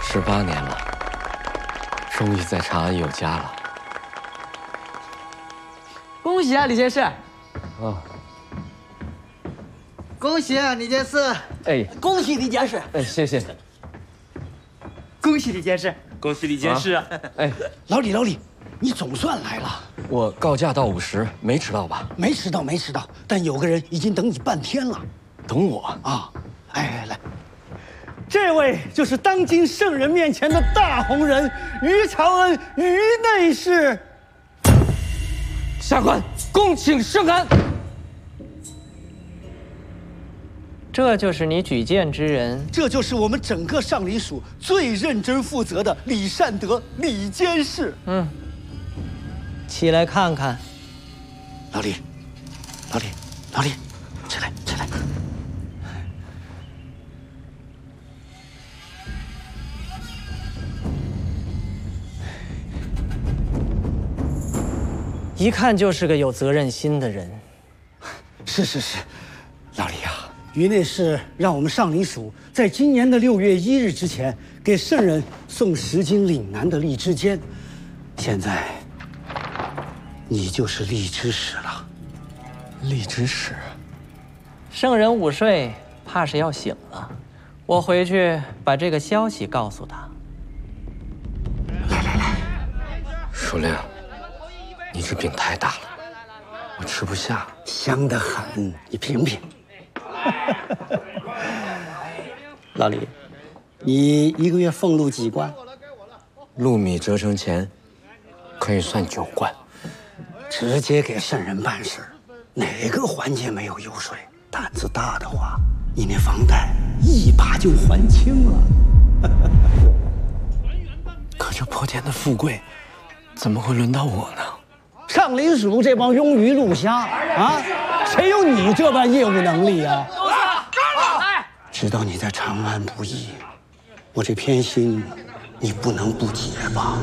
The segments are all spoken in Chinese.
18年了，终于在长安有家了。 恭喜啊，李监事！ 啊， 恭喜啊，李监事！ 哎， 恭喜李监事！ 哎，谢谢。 恭喜李监事！ 恭喜李监事！啊、 哎， 老李，你总算来了。 我告假到50，没迟到吧？ 没迟到，但有个人已经等你半天了。 等我啊！哎，来，这位就是当今圣人面前的大红人于朝恩，于内侍。 下官恭请圣安。 这就是你举荐之人， 这就是我们整个上林署最认真负责的李善德李监事。 起来看看。 老李，起来。 一看就是个有责任心的人。 是，老李啊，于内侍让我们上林署在今年的6月1日之前给圣人送10斤岭南的荔枝尖，现在你就是荔枝使了。 荔枝使， 圣人午睡，怕是要醒了。我回去把这个消息告诉他。 来，书令，你这饼太大了，我吃不下。 香得很，你品品。老李，你1个月俸禄几贯？ 禄米折成钱，可以算9贯。 直接给圣人办事，哪个环节没有油水？胆子大的话，你那房贷一把就还清了。 可这破天的富贵，怎么会轮到我呢？ 上林署这帮庸鱼路虾啊，谁有你这般业务能力啊？知道你在长安不易，我这偏心，你不能不解吧？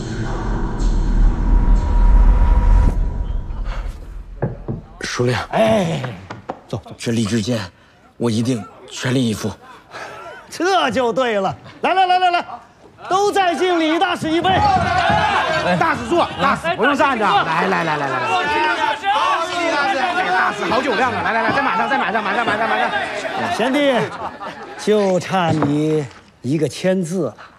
书令， 哎，走， 这荔枝尖，我一定全力以赴。 这就对了。来，都再敬李大使一杯。 大使坐，大使不用站着。来，大使好酒量啊！来，再满上。 贤弟，就差你一个签字了。